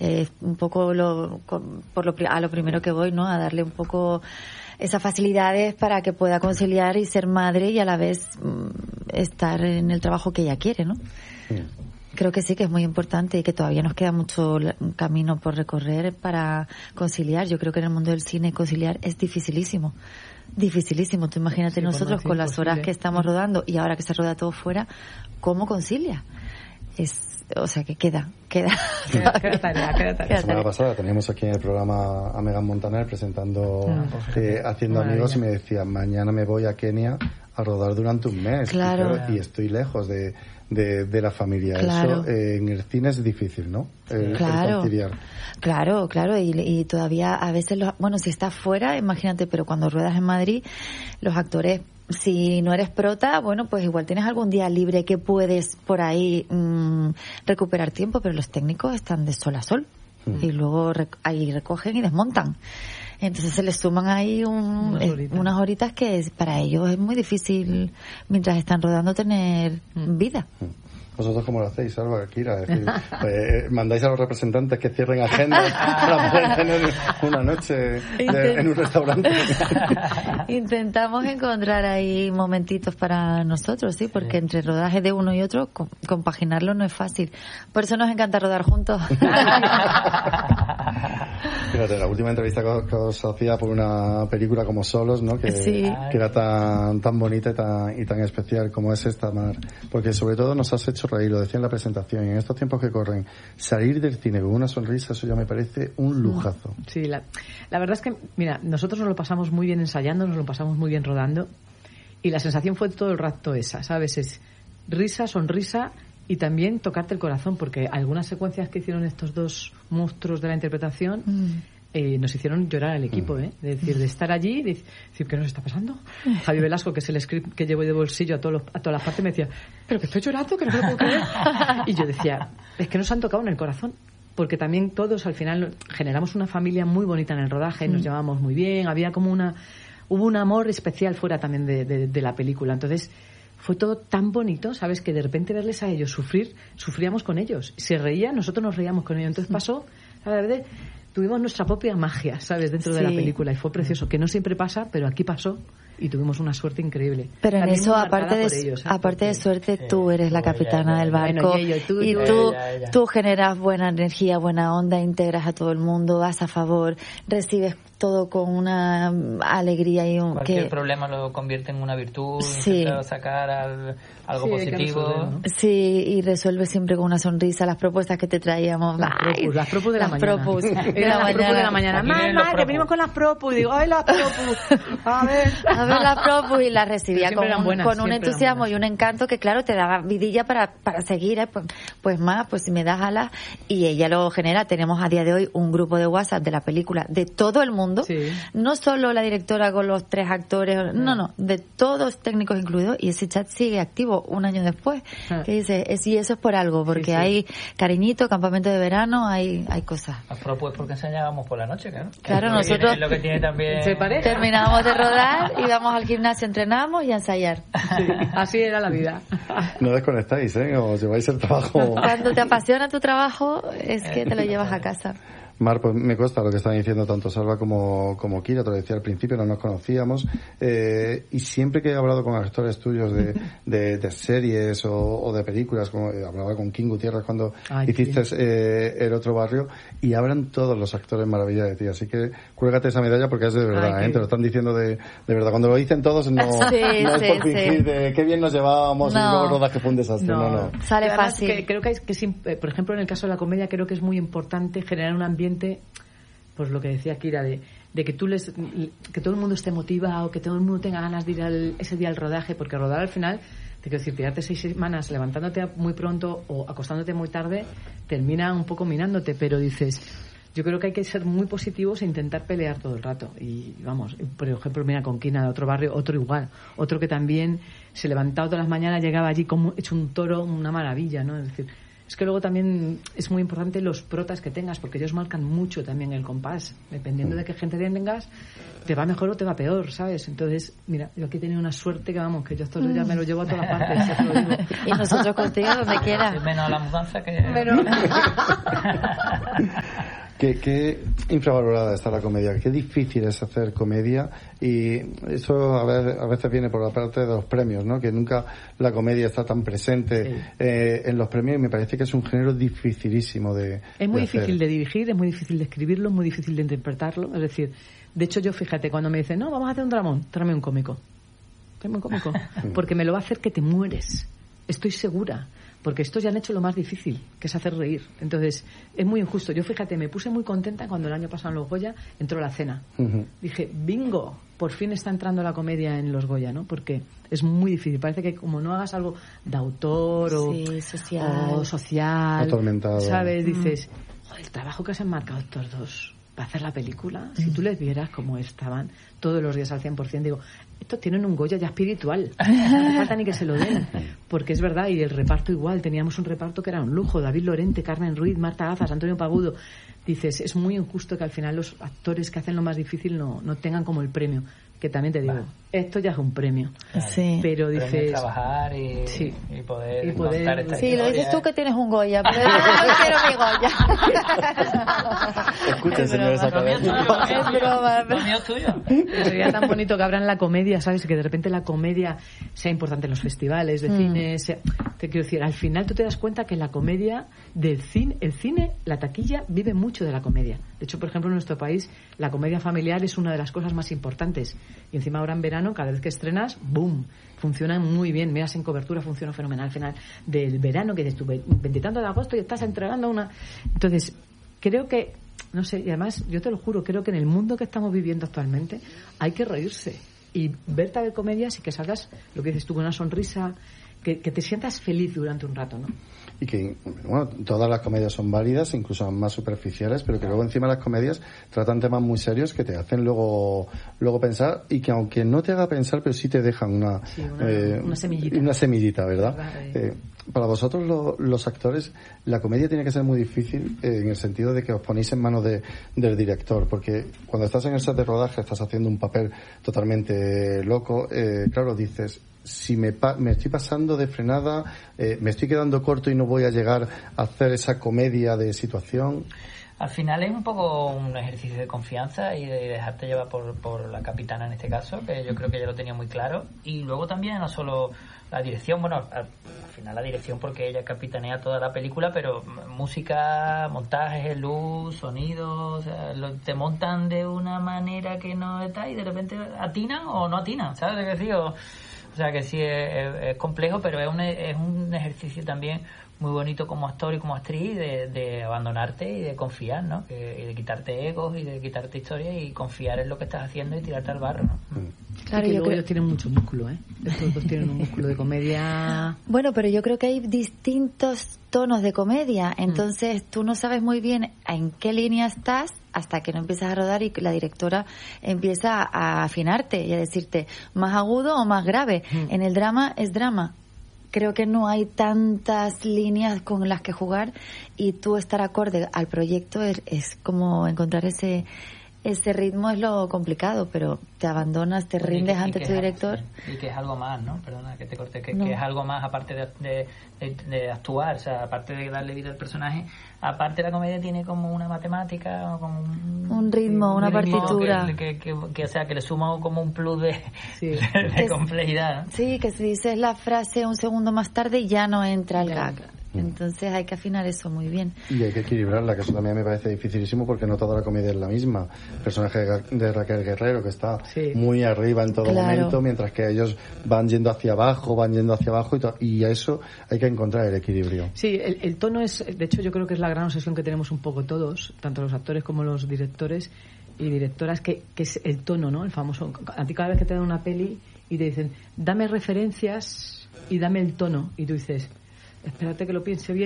un poco a lo primero que voy, ¿no? A darle un poco esas facilidades para que pueda conciliar y ser madre y a la vez estar en el trabajo que ella quiere, ¿no? Sí. Creo que sí, que es muy importante y que todavía nos queda mucho camino por recorrer para conciliar. Yo creo que en el mundo del cine conciliar es dificilísimo. Dificilísimo. Tú imagínate nosotros con las horas que estamos rodando y ahora que se roda todo fuera, ¿cómo concilia? O sea que queda tarea. La semana pasada teníamos aquí en el programa a Megan Montaner presentando Haciendo Amigos y me decía, mañana me voy a Kenia a rodar durante un mes. Claro. Y estoy lejos de la familia. Claro. Eso en el cine es difícil, ¿no? El conciliar. Claro, y todavía a veces, si estás fuera, imagínate, pero cuando ruedas en Madrid, los actores, si no eres prota, bueno, pues igual tienes algún día libre que puedes por ahí recuperar tiempo, pero los técnicos están de sol a sol y luego ahí recogen y desmontan. Entonces se les suman ahí unas horitas que para ellos es muy difícil, mientras están rodando, tener vida. ¿Vosotros cómo lo hacéis, Alba, Kira? Es decir, ¿mandáis a los representantes que cierren agendas para poder tener una noche en un restaurante? Intentamos encontrar ahí momentitos para nosotros, sí, porque entre rodajes de uno y otro, compaginarlo no es fácil. Por eso nos encanta rodar juntos. Fíjate, la última entrevista que os hacía por una película como Solos, ¿no? Que era tan bonita y tan especial como es esta, Mar. Porque sobre todo nos has hecho reír, lo decía en la presentación, y en estos tiempos que corren, salir del cine con una sonrisa, eso ya me parece un lujazo. Sí, la verdad es que, mira, nosotros nos lo pasamos muy bien ensayando, nos lo pasamos muy bien rodando, y la sensación fue todo el rato esa, ¿sabes? Es risa, sonrisa y también tocarte el corazón, porque algunas secuencias que hicieron estos dos monstruos de la interpretación nos hicieron llorar al equipo, de decir, de estar allí, de decir, ¿qué nos está pasando? Javi Velasco, que es el script que llevo de bolsillo a todas las partes, me decía, pero que estoy llorando, que no me lo puedo creer. Y yo decía, es que nos han tocado en el corazón, porque también todos al final generamos una familia muy bonita en el rodaje, nos llevábamos muy bien, había como hubo un amor especial fuera también de la película. Entonces fue todo tan bonito, ¿sabes? Que de repente verles a ellos sufríamos con ellos. Se reían, nosotros nos reíamos con ellos. Entonces pasó, a ver, tuvimos nuestra propia magia, ¿sabes? Dentro de la película, y fue precioso, que no siempre pasa, pero aquí pasó y tuvimos una suerte increíble. Pero en también eso, aparte de suerte, tú eres la capitana del barco. Bueno, tú generas buena energía, buena onda, integras a todo el mundo, vas a favor, recibes todo con una alegría y cualquier problema lo convierte en una virtud, intenta sacar algo positivo. Sí, y resuelve siempre con una sonrisa las propuestas que te traíamos. Las propus de la mañana. Las propus de la mañana. Mamá, que venimos con las propus. Y digo, ay, las propus. A ver las propus, y las recibía con un entusiasmo y un encanto que, claro, te daba vidilla para seguir. Pues si me das alas. Y ella lo genera. Tenemos a día de hoy un grupo de WhatsApp de la película de todo el mundo. No solo la directora con los 3 actores, no, de todos técnicos incluidos, y ese chat sigue activo un año después. Que dice, y eso es por algo, porque hay cariñito, campamento de verano, hay cosas. Pues porque enseñábamos por la noche, claro. Claro, nosotros lo que tiene también... terminábamos de rodar, íbamos al gimnasio, entrenamos y a ensayar. Sí, así era la vida. No desconectáis, os lleváis el trabajo. Cuando te apasiona tu trabajo, es que te lo llevas a casa. Mar, pues me consta lo que están diciendo tanto Salva como Kira, te lo decía al principio, no nos conocíamos, y siempre que he hablado con actores tuyos de series o de películas, como hablaba con King Gutiérrez cuando hiciste El Otro Barrio, y hablan todos los actores maravilla de ti, así que cuélgate esa medalla porque es de verdad, te lo están diciendo de verdad. Cuando lo dicen todos no es por fingir de qué bien nos llevábamos y luego rodaje fue un desastre, no. Sale fácil. Creo que por ejemplo, en el caso de la comedia, creo que es muy importante generar un ambiente, pues lo que decía Kira, de que que todo el mundo esté motivado, que todo el mundo tenga ganas de ir ese día al rodaje, porque rodar al final, te quiero decir, tirarte 6 semanas levantándote muy pronto o acostándote muy tarde, termina un poco minándote, pero dices, yo creo que hay que ser muy positivos e intentar pelear todo el rato. Y vamos, por ejemplo, mira, con Kina de Otro Barrio, otro igual, otro que también se levantaba todas las mañanas, llegaba allí como hecho un toro, una maravilla, ¿no? Es decir, es que luego también es muy importante los protas que tengas, porque ellos marcan mucho también el compás. Dependiendo de qué gente tengas, te va mejor o te va peor, ¿sabes? Entonces, mira, yo aquí he tenido una suerte que yo estos ya me lo llevo a todas partes. Ya te lo digo. Y nosotros contigo donde quieras. Menos la mudanza que... ¿Qué infravalorada está la comedia? Qué difícil es hacer comedia, y eso a veces viene por la parte de los premios, ¿no? Que nunca la comedia está tan presente en los premios, y me parece que es un género dificilísimo de Es muy hacer. difícil de dirigir, es muy difícil de escribirlo, es muy difícil de interpretarlo. Es decir, de hecho yo, fíjate, cuando me dicen, no, vamos a hacer un dramón, tráeme un cómico. Tráeme un cómico. Porque me lo va a hacer que te mueres. Estoy segura. Porque estos ya han hecho lo más difícil, que es hacer reír. Entonces, es muy injusto. Yo, fíjate, me puse muy contenta cuando el año pasado en los Goya entró La Cena. Dije, bingo, por fin está entrando la comedia en los Goya, ¿no? Porque es muy difícil. Parece que como no hagas algo de autor o social, atormentado, ¿sabes? Dices, joder, el trabajo que se han marcado estos dos para hacer la película, si tú les vieras cómo estaban todos los días al 100%, digo, estos tienen un Goya ya espiritual, no hace falta ni que se lo den, porque es verdad. Y el reparto igual, teníamos un reparto que era un lujo: David Lorente, Carmen Ruiz, Marta Gazas, Antonio Pagudo. Dices, es muy injusto que al final los actores que hacen lo más difícil no tengan como el premio, que también te digo, esto ya es un premio. Sí. Pero dices, trabajar y poder contar esta sí, historia. Lo dices tú que tienes un Goya, pero yo no quiero mi Goya. Escuchen, señores académicos. Es broma. ¿El mío es tuyo? Sería tan bonito que abran la comedia, ¿sabes? Que de repente la comedia sea importante en los festivales de cine. Te quiero decir, al final tú te das cuenta que la comedia del cine, el cine, la taquilla, vive mucho de la comedia. De hecho, por ejemplo, en nuestro país, la comedia familiar es una de las cosas más importantes. Y encima ahora en verano, cada vez que estrenas, ¡boom! Funciona muy bien. Miras en cobertura, funciona fenomenal. Al final del verano, que dices tú, 20 de agosto y estás entregando una... Entonces, creo que, no sé, y además, yo te lo juro, creo que en el mundo que estamos viviendo actualmente hay que reírse y verte a ver comedias y que salgas, lo que dices tú, con una sonrisa, que te sientas feliz durante un rato, ¿no? Y que, bueno, todas las comedias son válidas, incluso más superficiales, pero que luego encima las comedias tratan temas muy serios que te hacen luego pensar, y que aunque no te haga pensar, pero sí te dejan una semillita. Una semillita, ¿verdad? Para vosotros, los actores, la comedia tiene que ser muy difícil en el sentido de que os ponéis en manos del director, porque cuando estás en el set de rodaje estás haciendo un papel totalmente loco, claro, dices, si me estoy pasando de frenada, me estoy quedando corto y no voy a llegar a hacer esa comedia de situación. Al final es un poco un ejercicio de confianza y de dejarte llevar por la capitana en este caso, que yo creo que ella lo tenía muy claro. Y luego también no solo la dirección, bueno, al final la dirección porque ella capitanea toda la película, pero música, montaje, luz, sonido, o sea, te montan de una manera que no está y de repente atinan o no atinan, ¿sabes de qué decir? O sea que sí, es complejo, pero es un ejercicio también muy bonito como actor y como actriz de abandonarte y de confiar, ¿no? Y de quitarte egos y de quitarte historias y confiar en lo que estás haciendo y tirarte al barro, ¿no? Claro, y que luego ellos tienen mucho músculo, ¿eh? Estos dos tienen un músculo de comedia. Bueno, pero yo creo que hay distintos tonos de comedia, entonces tú no sabes muy bien en qué línea estás hasta que no empiezas a rodar y la directora empieza a afinarte y a decirte más agudo o más grave. En el drama es drama. Creo que no hay tantas líneas con las que jugar y tú estar acorde al proyecto es como encontrar ese ritmo. Es lo complicado, pero te abandonas, te rindes ante tu director. Y que es algo más, ¿no? Perdona que te corte, que es algo más aparte de actuar, o sea, aparte de darle vida al personaje, aparte la comedia tiene como una matemática, como un ritmo, una partitura. Que o sea, que le suma como un plus de complejidad, ¿no? Sí, que si dices la frase un segundo más tarde ya no entra el gag. Entonces hay que afinar eso muy bien. Y hay que equilibrarla, que eso también me parece dificilísimo porque no toda la comedia es la misma. El personaje de Raquel Guerrero, que está muy arriba en todo momento, mientras que ellos van yendo hacia abajo y a eso hay que encontrar el equilibrio. Sí, el tono es, de hecho yo creo que es la gran obsesión que tenemos un poco todos, tanto los actores como los directores y directoras, que es el tono, ¿no? El famoso, a ti cada vez que te dan una peli y te dicen, dame referencias y dame el tono, y tú dices, espérate que lo piense bien,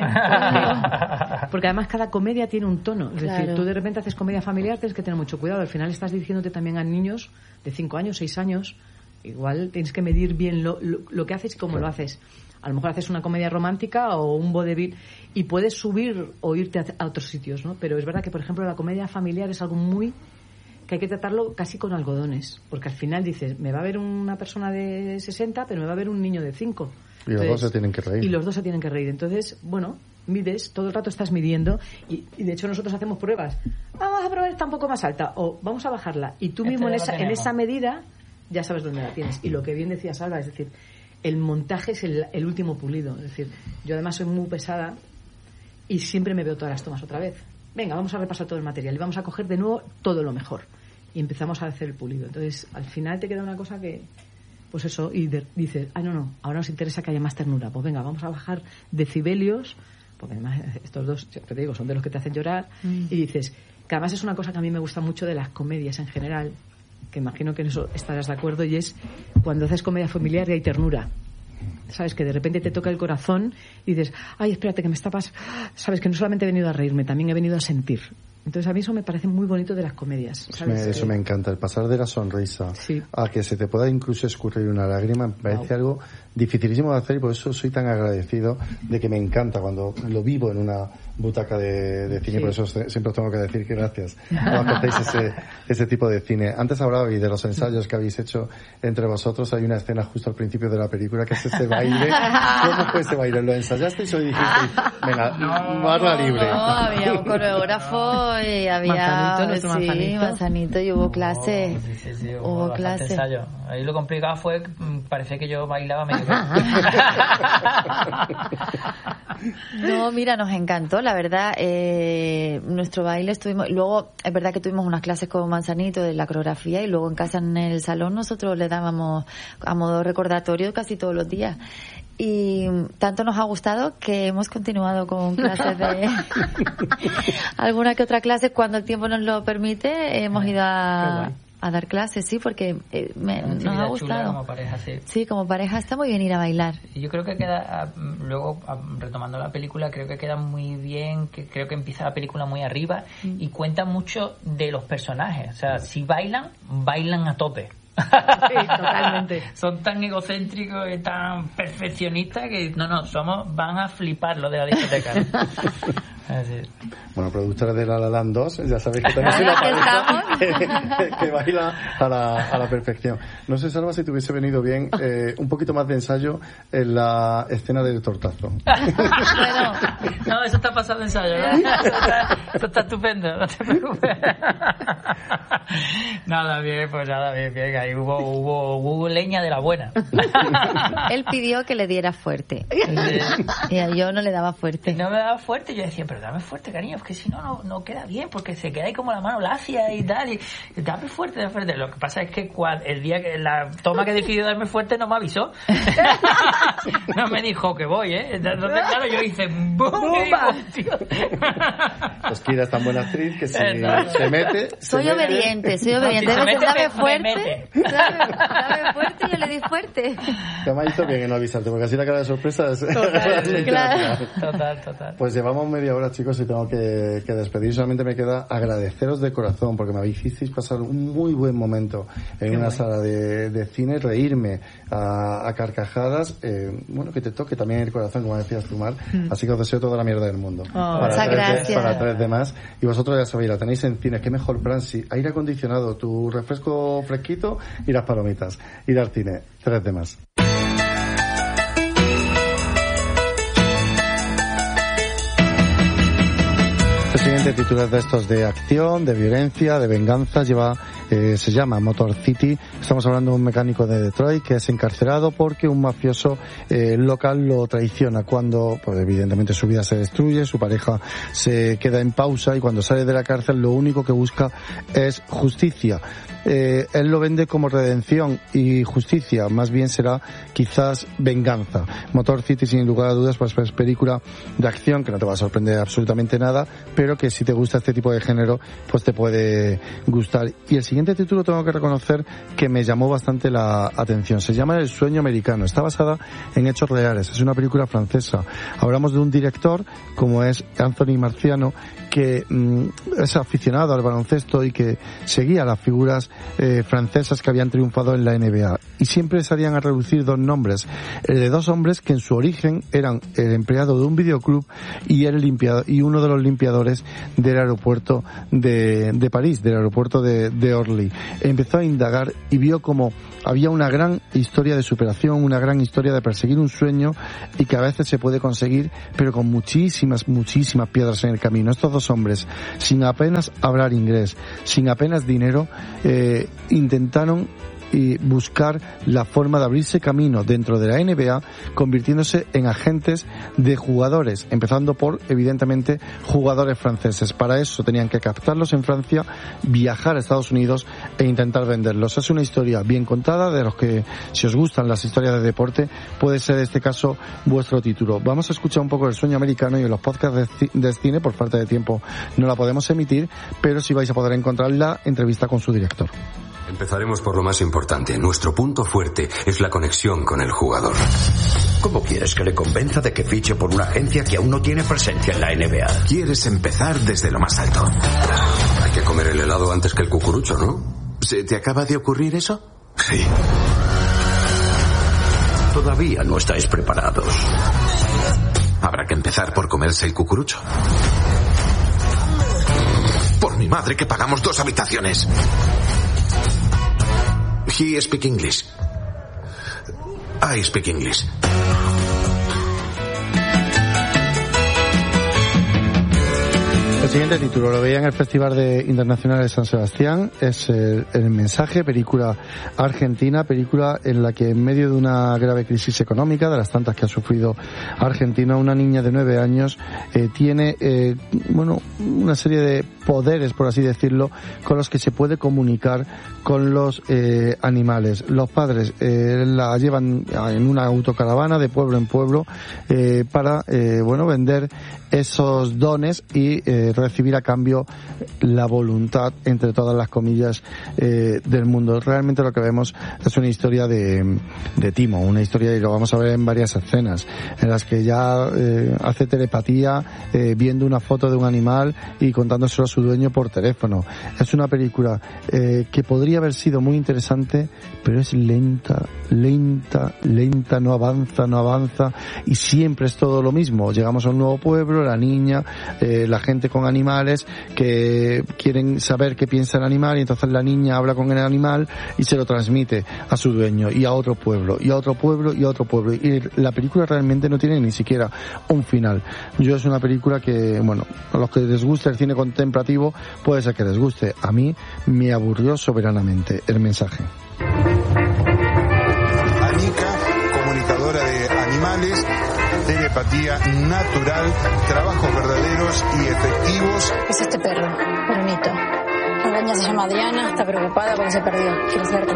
porque además cada comedia tiene un tono. Es decir, tú de repente haces comedia familiar, tienes que tener mucho cuidado. Al final estás dirigiéndote también a niños de 5 años, 6 años. Igual tienes que medir bien lo que haces y cómo lo haces. A lo mejor haces una comedia romántica o un vodevil y puedes subir o irte a otros sitios, ¿no? Pero es verdad que, por ejemplo, la comedia familiar es algo muy que hay que tratarlo casi con algodones, porque al final dices, me va a ver una persona de 60, pero me va a ver un niño de 5. Y los dos se tienen que reír. Y los dos se tienen que reír. Entonces, bueno, mides, todo el rato estás midiendo y de hecho nosotros hacemos pruebas. Vamos a probar esta un poco más alta o vamos a bajarla. Y tú mismo en esa medida ya sabes dónde la tienes. Y lo que bien decía Salva, es decir, el montaje es el último pulido. Es decir, yo además soy muy pesada y siempre me veo todas las tomas otra vez. Venga, vamos a repasar todo el material y vamos a coger de nuevo todo lo mejor. Y empezamos a hacer el pulido. Entonces, al final te queda una cosa que, pues eso, y dices, no, ahora nos interesa que haya más ternura. Pues venga, vamos a bajar decibelios, porque además estos dos, te digo, son de los que te hacen llorar. Y dices, que además es una cosa que a mí me gusta mucho de las comedias en general, que imagino que en eso estarás de acuerdo, y es cuando haces comedia familiar y hay ternura. Sabes, que de repente te toca el corazón y dices, ay, espérate, que me está pasando. Sabes que no solamente he venido a reírme, también he venido a sentir. Entonces a mí eso me parece muy bonito de las comedias, ¿sabes? Eso me encanta, el pasar de la sonrisa a que se te pueda incluso escurrir una lágrima, me parece algo dificilísimo de hacer, y por eso soy tan agradecido de que me encanta cuando lo vivo en una butaca de cine. Por eso siempre os tengo que decir que gracias cuando hacéis ese tipo de cine. Antes hablabais de los ensayos que habéis hecho entre vosotros. Hay una escena justo al principio de la película que es este baile. ¿Cómo fue ese baile? ¿Lo ensayasteis o dijisteis, venga, barra libre? No, había un coreógrafo y había Manzanito, y hubo clase. Hubo clase. Ensayo. Ahí lo complicado fue, parece que yo bailaba medio. No, mira, nos encantó, la verdad. Nuestro baile luego es verdad que tuvimos unas clases con Manzanito de la coreografía, y luego en casa, en el salón, nosotros le dábamos a modo recordatorio casi todos los días. Y tanto nos ha gustado que hemos continuado con clases de alguna que otra clase cuando el tiempo nos lo permite. Hemos ido a dar clases, sí, porque nos ha gustado. Como pareja, sí. Sí, como pareja está muy bien ir a bailar. Y yo creo que queda, luego retomando la película, creo que queda muy bien, que creo que empieza la película muy arriba y cuenta mucho de los personajes. O sea, si bailan a tope. Sí, totalmente. Son tan egocéntricos y tan perfeccionistas que van a flipar lo de la discoteca. Bueno, productora de La La Land 2, ya sabéis que también soy una pareja que baila a la perfección. No sé, Salva, si te hubiese venido bien un poquito más de ensayo en la escena del tortazo. Bueno, no, eso está pasado de ensayo, ¿no? Eso está estupendo, no te preocupes. Nada bien. Ahí hubo leña de la buena. Él pidió que le diera fuerte. Y yo no le daba fuerte. No me daba fuerte, yo decía, pero dame fuerte, cariño, es que si no queda bien, porque se queda ahí como la mano lacia y tal, y dame fuerte. Lo que pasa es que el día que la toma que decidió darme fuerte no me avisó. No me dijo que voy, entonces claro, yo hice ¡bumba! Pues Kira es tan buena actriz que si se mete... Soy obediente. Dame fuerte. Dame fuerte, yo le di fuerte. Te me ha hizo bien en no avisarte, porque así la cara de sorpresa es... Total. Pues llevamos media hora, chicos, y tengo que despedir. Solamente me queda agradeceros de corazón, porque me hicisteis pasar un muy buen momento en una sala de cine, reírme a carcajadas. Bueno, que te toque también el corazón, como decías tú, Mar. Así que os deseo toda la mierda del mundo. Muchas gracias. Para 3 de más. Y vosotros ya sabéis, la tenéis en cine. Qué mejor plan, si aire acondicionado, tu refresco fresquito y las palomitas. Ir al cine. 3 de más. El siguiente titular de estos de acción, de violencia, de venganza, se llama Motor City. Estamos hablando de un mecánico de Detroit que es encarcelado porque un mafioso local lo traiciona. Cuando, pues evidentemente su vida se destruye, su pareja se queda en pausa, y cuando sale de la cárcel lo único que busca es justicia. Él lo vende como redención, y justicia más bien será quizás venganza. Motor City, sin lugar a dudas, pues es película de acción que no te va a sorprender absolutamente nada, pero que si te gusta este tipo de género pues te puede gustar. Y el siguiente título tengo que reconocer que me llamó bastante la atención. Se llama El sueño americano. Está basada en hechos reales. Es una película francesa. Hablamos de un director como es Anthony Marciano, que es aficionado al baloncesto y que seguía las figuras francesas que habían triunfado en la NBA. Y siempre salían a relucir dos nombres, el de dos hombres que en su origen eran el empleado de un videoclub y uno de los limpiadores del aeropuerto de París, del aeropuerto de Orly. Empezó a indagar y vio como había una gran historia de superación, una gran historia de perseguir un sueño y que a veces se puede conseguir, pero con muchísimas piedras en el camino. Estos dos hombres, sin apenas hablar inglés, sin apenas dinero, intentaron y buscar la forma de abrirse camino dentro de la NBA, convirtiéndose en agentes de jugadores, empezando por, evidentemente, jugadores franceses. Para eso tenían que captarlos en Francia, viajar a Estados Unidos e intentar venderlos. Es una historia bien contada, de los que, si os gustan las historias de deporte, puede ser este caso vuestro título. Vamos a escuchar un poco El sueño americano, y en los podcasts de cine, por falta de tiempo, no la podemos emitir, pero sí vais a poder encontrar la entrevista con su director. Empezaremos por lo más importante. Nuestro punto fuerte es la conexión con el jugador. ¿Cómo quieres que le convenza de que fiche por una agencia que aún no tiene presencia en la NBA? Quieres empezar desde lo más alto. Hay que comer el helado antes que el cucurucho, ¿no? ¿Se te acaba de ocurrir eso? Sí. Todavía no estáis preparados. Habrá que empezar por comerse el cucurucho. Por mi madre, que pagamos 2 habitaciones. He speak English. I speak English. El siguiente título lo veía en el Festival Internacional de San Sebastián. Es El mensaje, película argentina, película en la que en medio de una grave crisis económica, de las tantas que ha sufrido Argentina, una niña de 9 años tiene una serie de poderes, por así decirlo, con los que se puede comunicar con los animales. Los padres la llevan en una autocaravana de pueblo en pueblo para vender esos dones y recibir a cambio la voluntad, entre todas las comillas, del mundo. Realmente lo que vemos es una historia de timo, una historia, y lo vamos a ver en varias escenas, en las que ya hace telepatía viendo una foto de un animal y contándoselo a su dueño por teléfono. Es una película que podría haber sido muy interesante, pero es lenta, no avanza, y siempre es todo lo mismo. Llegamos a un nuevo pueblo, la niña, la gente con animales que quieren saber qué piensa el animal, y entonces la niña habla con el animal y se lo transmite a su dueño, y a otro pueblo, y a otro pueblo, y a otro pueblo. Y la película realmente no tiene ni siquiera un final. Es una película que, a los que les gusta el cine contemplativo puede ser que les guste. A mí me aburrió soberanamente. El mensaje. Anika, comunicadora de animales, telepatía natural, trabajos verdaderos y efectivos. Es este perro, Brunito. La dueña se llama Adriana, está preocupada porque se perdió. Quiero saber cómo